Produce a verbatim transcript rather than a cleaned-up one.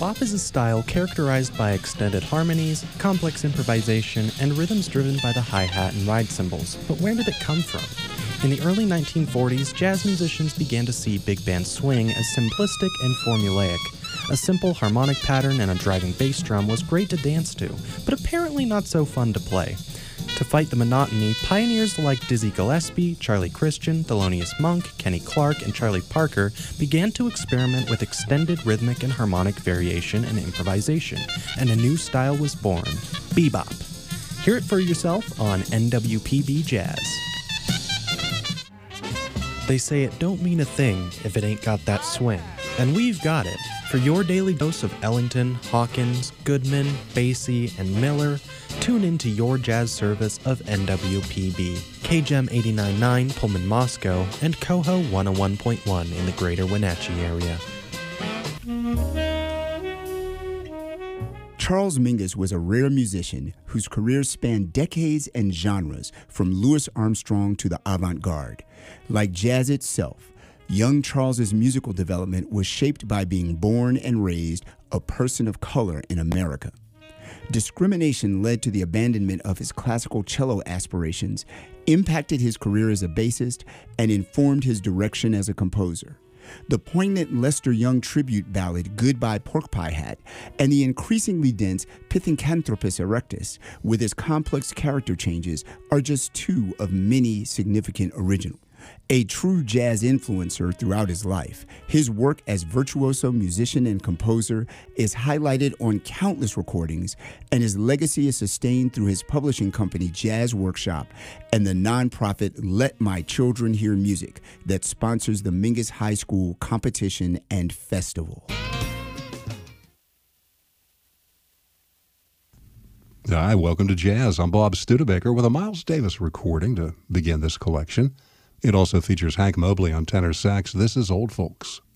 Bop is a style characterized by extended harmonies, complex improvisation, and rhythms driven by the hi-hat and ride cymbals. But where did it come from? In the early nineteen forties, jazz musicians began to see big band swing as simplistic and formulaic. A simple harmonic pattern and a driving bass drum was great to dance to, but apparently not so fun to play. To fight the monotony, pioneers like Dizzy Gillespie, Charlie Christian, Thelonious Monk, Kenny Clark, and Charlie Parker began to experiment with extended rhythmic and harmonic variation and improvisation, and a new style was born, bebop. Hear it for yourself on N W P B Jazz. They say it don't mean a thing if it ain't got that swing, and we've got it. For your daily dose of Ellington, Hawkins, Goodman, Basie, and Miller, tune into your jazz service of N W P B, K G E M eighty-nine point nine Pullman, Moscow, and Coho one oh one point one in the greater Wenatchee area. Charles Mingus was a rare musician whose career spanned decades and genres, from Louis Armstrong to the avant-garde. Like jazz itself, young Charles's musical development was shaped by being born and raised a person of color in America. Discrimination led to the abandonment of his classical cello aspirations, impacted his career as a bassist, and informed his direction as a composer. The poignant Lester Young tribute ballad Goodbye Pork Pie Hat and the increasingly dense Pithecanthropus erectus, with its complex character changes, are just two of many significant originals. A true jazz influencer throughout his life, his work as virtuoso musician and composer is highlighted on countless recordings, and his legacy is sustained through his publishing company Jazz Workshop and the nonprofit Let My Children Hear Music that sponsors the Mingus High School competition and festival. Hi, welcome to Jazz. I'm Bob Studebaker with a Miles Davis recording to begin this collection. It also features Hank Mobley on tenor sax. This is Old Folks.